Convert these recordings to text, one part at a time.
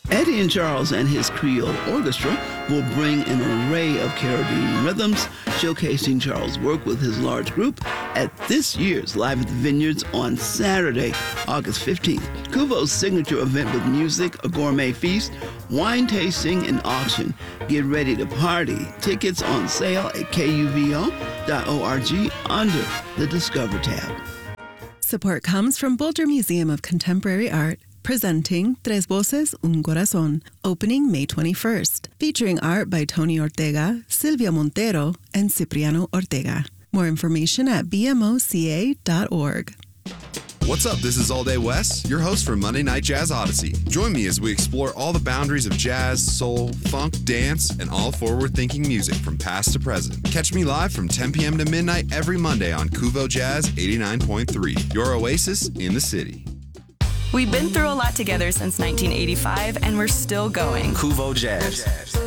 Eddie and Charles and his Creole Orchestra will bring an array of Caribbean rhythms, showcasing Charles' work with his large group at this year's Live at the Vineyards on Saturday, August 15th. Kuvo's signature event with music, a gourmet feast, wine tasting, and auction. Get ready to party. Tickets on sale at kuvo.org under the Discover tab. Support comes from Boulder Museum of Contemporary Art, presenting Tres Voces, Un Corazón, opening May 21st, featuring art by Tony Ortega, Silvia Montero, and Cipriano Ortega. More information at bmoca.org. What's up? This is All Day Wes, your host for Monday Night Jazz Odyssey. Join me as we explore all the boundaries of jazz, soul, funk, dance, and all forward-thinking music from past to present. Catch me live from 10 p.m. to midnight every Monday on Kuvo Jazz 89.3, your oasis in the city. We've been through a lot together since 1985, and we're still going. Kuvo Jazz.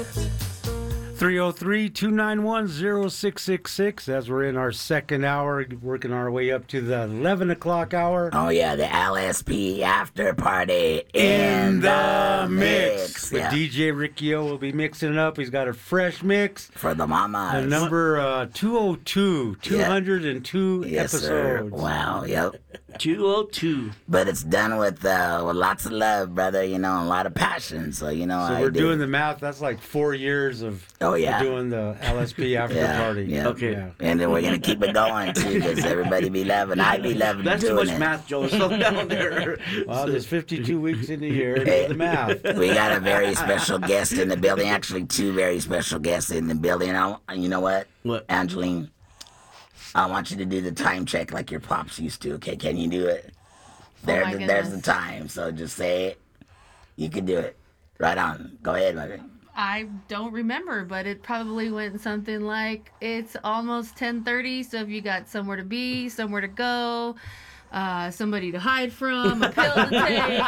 303-291-0666 as we're in our second hour, working our way up to the 11 o'clock hour. Oh, yeah, the LSP after party in the mix. With DJ Riccio will be mixing it up. He's got a fresh mix. For the mamas. Number 202, 202 yes, episodes. Sir. Wow, yep. 202. But it's done with lots of love, brother, and a lot of passion. So, So we're doing the math. That's like 4 years of doing the LSP after party. Yeah. Okay. Yeah. And then we're going to keep it going, too, because everybody be loving. I be loving That's doing too much it. math, Joe. Slow down there. Well, there's 52 weeks in the year. Hey, Do the math. We got a very special guest in the building. Actually, two very special guests in the building. You know what? What? Angeline, I want you to do the time check like your pops used to, okay? Can you do it? There's the time, so just say it. You can do it. Right on. Go ahead, mother. I don't remember, but it probably went something like, it's almost 10:30, so if you got somewhere to be, somewhere to go, somebody to hide from, a pill to take,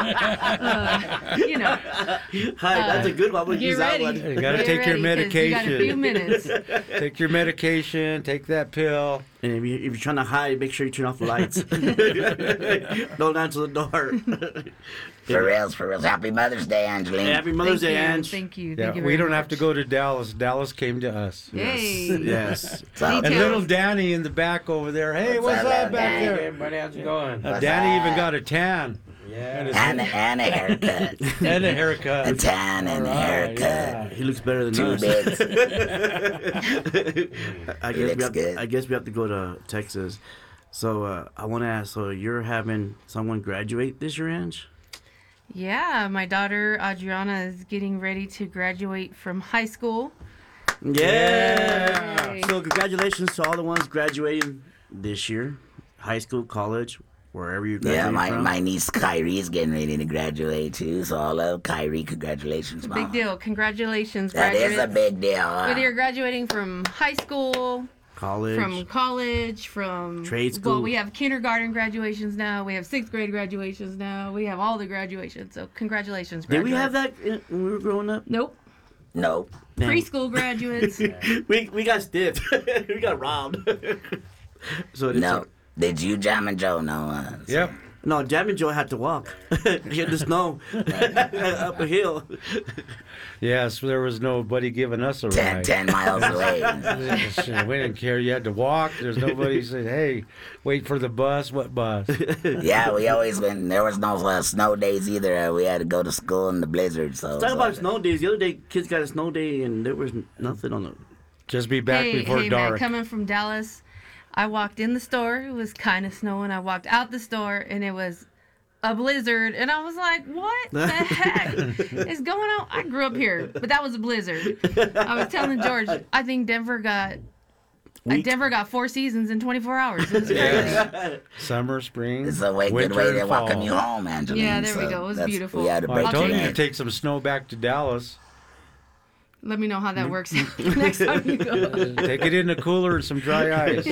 Hi, that's a good one. We'll get use ready. that one. You got to Get take your ready, 'cause you got a few medication. minutes. Take your medication. Take that pill. And if you're trying to hide, make sure you turn off the lights. Don't answer the door. For reals. Happy Mother's Day, Angeline. Happy Mother's Day, Ange. Thank you. Yeah, Thank you we very don't much. have to go to Dallas. Dallas came to us. Hey. Yes. So, And little Danny in the back over there. Hey, what's up back Danny? there? Everybody, how's it going? Danny even got a tan. Yeah. and a haircut. And a haircut. A tan and a haircut. He looks better than Two us. bits. I He looks good. guess we have to go to Texas. So I want to ask, so you're having someone graduate this year, Ange? Yeah, my daughter Adriana is getting ready to graduate from high school. Yeah. Yay. So congratulations to all the ones graduating this year, high school, college, wherever you're Yeah, graduating from. my niece Kyrie is getting ready to graduate too. So all of Kyrie, congratulations, Mama. Big deal. Congratulations, That is graduates. a big deal. Huh? Whether you're graduating from high school, College. from college, from Trade school. Well, we have kindergarten graduations now. We have sixth grade graduations now. We have all the graduations. So congratulations, Did we graduates. have that when we were growing up? Nope. Nope. Damn. Preschool graduates. We got stiffed. We got robbed. So it's No. Did you, Jam and Joe, know? Yep. No, Jam and Joe had to walk. He had the snow up a hill. Yes, there was nobody giving us a 10 ride. miles away. We didn't care. You had to walk. There's nobody said, hey, wait for the bus. What bus? Yeah, we always went. There was no snow days either. We had to go to school in the blizzard. So Talk about snow days. The other day, kids got a snow day, and there was nothing on the. Just be back before hey, dark. man, coming from Dallas, I walked in the store. It was kind of snowing. I walked out the store, and it was a blizzard. And I was like, what the heck is going on? I grew up here, but that was a blizzard. I was telling George, I think Denver got 4 seasons in 24 hours. It was crazy. Yes. Summer, spring, It's a good winter, way and to welcome fall. you home, Angeline. Yeah, there we go. It was beautiful. We had to Well, I break told it you to in. take some snow back to Dallas. Let me know how that works out next time you go. Take it in the cooler and some dry ice.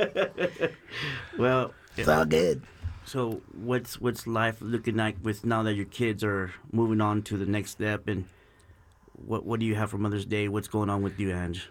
Well, It's all good. so what's life looking like with now that your kids are moving on to the next step, and what do you have for Mother's Day? What's going on with you, Ange?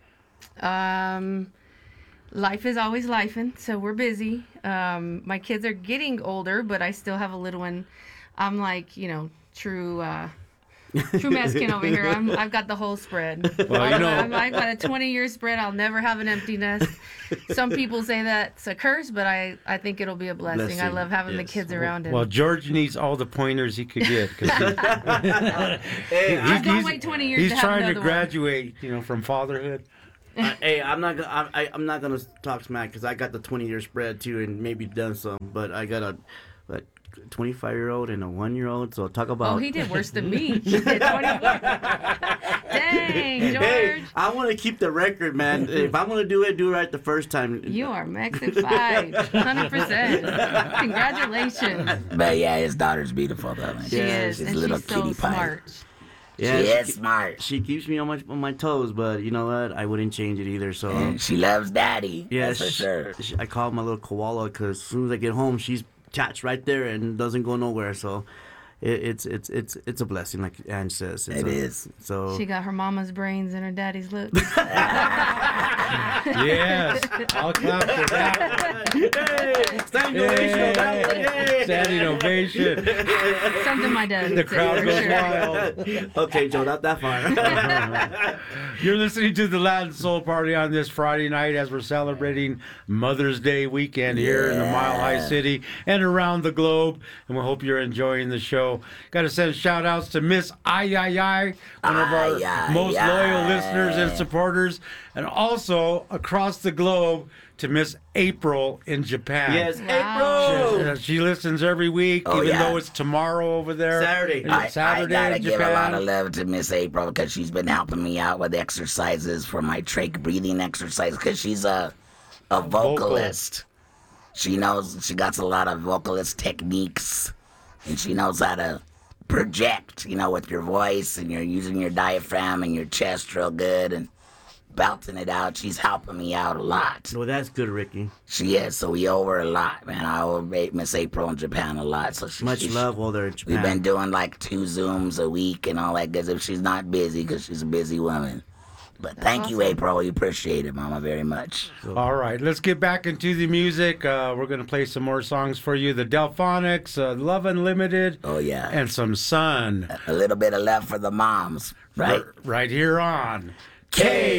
Life is always lifing, so we're busy. My kids are getting older, but I still have a little one. I'm like, true True Mexican over here. I've got the whole spread. Well, I've got a 20-year spread. I'll never have an empty nest. Some people say that's a curse, but I think it'll be a blessing. I love having the kids around him. Well, George needs all the pointers he could get. I don't wait 20 years He's to have trying to another graduate, from fatherhood. Hey, I'm not gonna talk smack because I got the 20-year spread too, and maybe done some, but I got a 25-year-old and a 1-year-old. So talk about. Oh, he did worse than me. He did 24. Dang, George. Hey, I want to keep the record, man. If I'm gonna do it right the first time. You are Mexified, 100%. Congratulations. But yeah, his daughter's beautiful though. Man. She is, she's and a little she's so kitty pie. smart. Yeah, she is smart. She keeps me on my toes, but you know what? I wouldn't change it either. So And she loves daddy. yeah, That's for sure. I call her my little koala because as soon as I get home, she's catch right there and doesn't go nowhere. So it's a blessing, like Ange says. It is. So She got her mama's brains and her daddy's looks. Yes, I'll clap for that. standing ovation. Hey, standing ovation. Something my dad The would say, crowd for goes sure. wild. Okay, Joe, not that far. You're listening to the Latin Soul Party on this Friday night as we're celebrating Mother's Day weekend here in the Mile High City and around the globe. And we hope you're enjoying the show. Got to send shout outs to Miss Ay, one of our most loyal listeners and supporters. And also across the globe to Miss April in Japan. Yes, Wow. April. She listens every week, Oh, even yeah. though it's tomorrow over there. Saturday. Saturday I gotta in give a Japan. lot of love to Miss April because she's been helping me out with exercises for my trach breathing exercise because she's a vocalist. She got a lot of vocalist techniques and she knows how to project, with your voice and you're using your diaphragm and your chest real good and belting it out. She's helping me out a lot. Well, that's good, Ricky. She is, so we owe her a lot, man. I owe Miss April in Japan a lot. So Much love while they're in Japan. We've been doing like 2 Zooms a week and all that good stuff. She's not busy because she's a busy woman. But thank you, April. We appreciate it, Mama, very much. All right, let's get back into the music. We're going to play some more songs for you. The Delphonics, Love Unlimited. Oh, yeah. And some Sun. A little bit of love for the moms, right? Right here on K